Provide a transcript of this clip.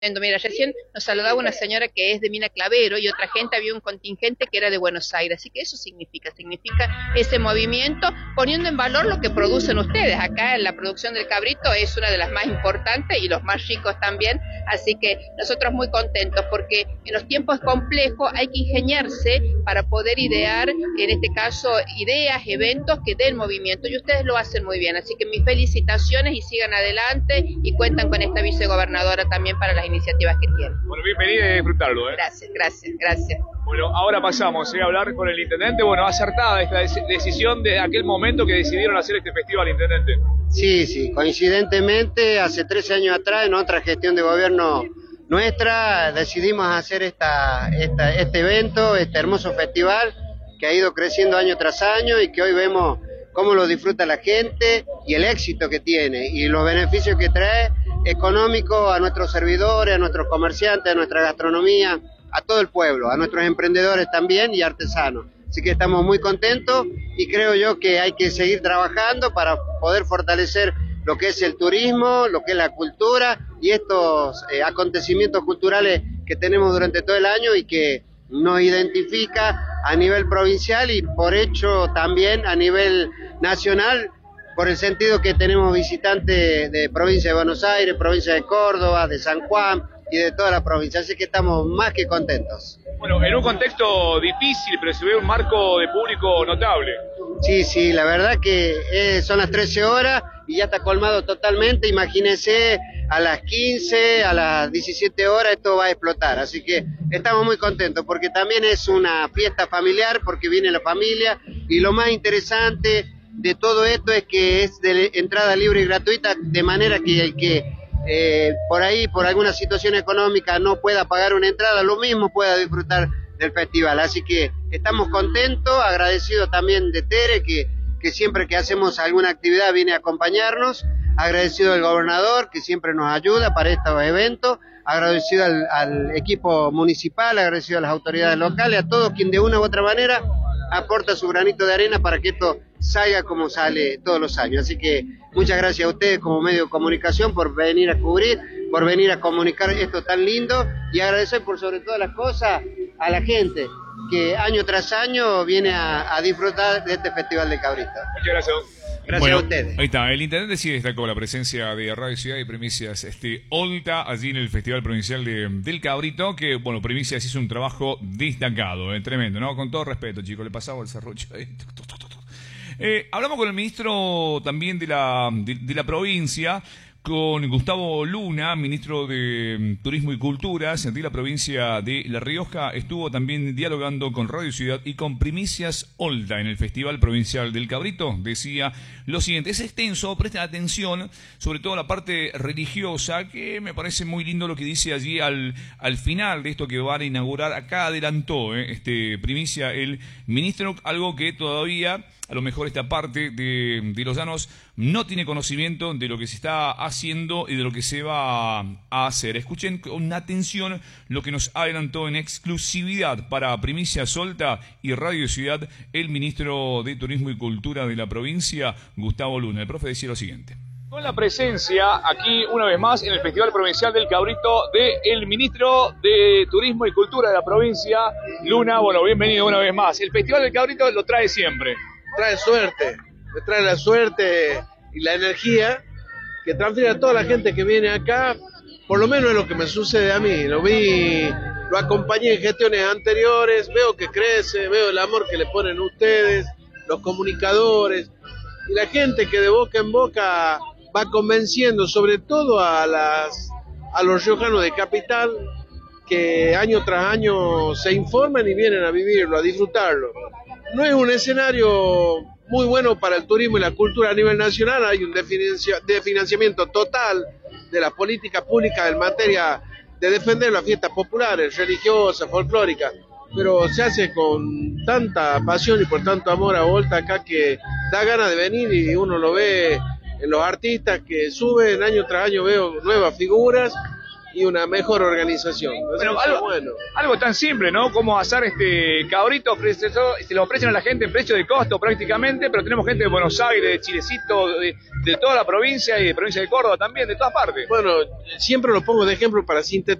Mira, recién nos saludaba una señora que es de Mina Clavero y otra gente, había un contingente que era de Buenos Aires, así que eso significa ese movimiento poniendo en valor lo que producen ustedes. Acá la producción del cabrito es una de las más importantes y los más ricos también, así que nosotros muy contentos porque en los tiempos complejos hay que ingeniarse para poder idear, en este caso, ideas, eventos que den movimiento y ustedes lo hacen muy bien, así que mis felicitaciones y sigan adelante y cuentan con esta vicegobernadora también para las iniciativas que tienen. Bueno, bienvenida y disfrutarlo. Gracias. Bueno, ahora pasamos a hablar con el intendente. Bueno, acertada esta decisión de aquel momento que decidieron hacer este festival, intendente. Sí, coincidentemente, hace 13 años atrás, en otra gestión de gobierno nuestra, decidimos hacer este evento, este hermoso festival, que ha ido creciendo año tras año y que hoy vemos cómo lo disfruta la gente y el éxito que tiene y los beneficios que trae económicos a nuestros servidores, a nuestros comerciantes, a nuestra gastronomía, a todo el pueblo, a nuestros emprendedores también y artesanos. Así que estamos muy contentos y creo yo que hay que seguir trabajando para poder fortalecer lo que es el turismo, lo que es la cultura y estos acontecimientos culturales que tenemos durante todo el año y que nos identifica a nivel provincial y por hecho también a nivel nacional, por el sentido que tenemos visitantes de provincia de Buenos Aires, provincia de Córdoba, de San Juan y de toda la provincia, así que estamos más que contentos. Bueno, en un contexto difícil, pero se ve un marco de público notable. Sí, la verdad que son las 13 horas y ya está colmado totalmente, imagínense a las 15, a las 17 horas esto va a explotar, así que estamos muy contentos porque también es una fiesta familiar, porque viene la familia y lo más interesante de todo esto es que es de entrada libre y gratuita, de manera que el que por ahí, por alguna situación económica no pueda pagar una entrada, lo mismo pueda disfrutar del festival, así que estamos contentos, agradecidos también de Tere, que siempre que hacemos alguna actividad viene a acompañarnos, agradecido al gobernador que siempre nos ayuda para estos eventos, agradecido al equipo municipal, agradecido a las autoridades locales, a todos quien de una u otra manera aporta su granito de arena para que esto salga como sale todos los años. Así que muchas gracias a ustedes como medio de comunicación por venir a cubrir, por venir a comunicar esto tan lindo y agradecer por sobre todas las cosas a la gente que año tras año viene a disfrutar de este Festival de Cabrito. Muchas gracias. Gracias a ustedes. Ahí está, el intendente sí destacó la presencia de Radio Ciudad y Primicias Olta allí en el Festival Provincial del Cabrito, que bueno, Primicias hizo un trabajo destacado, tremendo, ¿no? Con todo respeto, chicos, le pasaba el serrucho ahí. Hablamos con el ministro también de la provincia, con Gustavo Luna, ministro de Turismo y Culturas de la provincia de La Rioja. Estuvo también dialogando con Radio Ciudad y con Primicias Olta en el Festival Provincial del Cabrito. Decía lo siguiente, es extenso, presten atención, sobre todo la parte religiosa, que me parece muy lindo lo que dice allí al final de esto que van a inaugurar. Acá adelantó Primicia el ministro, algo que todavía a lo mejor esta parte de los llanos no tiene conocimiento de lo que se está haciendo y de lo que se va a hacer. Escuchen con atención lo que nos adelantó en exclusividad para Primicia Olta y Radio Ciudad el ministro de Turismo y Cultura de la provincia, Gustavo Luna. El profe decía lo siguiente. Con la presencia aquí una vez más en el Festival Provincial del Cabrito del ministro de Turismo y Cultura de la provincia, Luna. Bueno, bienvenido una vez más. El Festival del Cabrito lo trae siempre. Trae suerte, me trae la suerte y la energía que transfiere a toda la gente que viene acá, por lo menos es lo que me sucede a mí. Lo acompañé en gestiones anteriores, veo que crece, veo el amor que le ponen ustedes, los comunicadores, y la gente que de boca en boca va convenciendo, sobre todo a los riojanos de capital, que año tras año se informan y vienen a vivirlo, a disfrutarlo. No es un escenario muy bueno para el turismo y la cultura a nivel nacional, hay un desfinanciamiento total de las políticas públicas en materia de defender las fiestas populares, religiosas, folclóricas, pero se hace con tanta pasión y por tanto amor a Olta acá que da ganas de venir y uno lo ve en los artistas que suben año tras año, veo nuevas figuras y una mejor organización. Bueno, algo tan simple, ¿no? Como asar este cabrito, se lo ofrecen a la gente en precio de costo prácticamente, pero tenemos gente de Buenos Aires, de Chilecito, de toda la provincia y de provincia de Córdoba también, de todas partes. Bueno, siempre lo pongo de ejemplo para sintetizar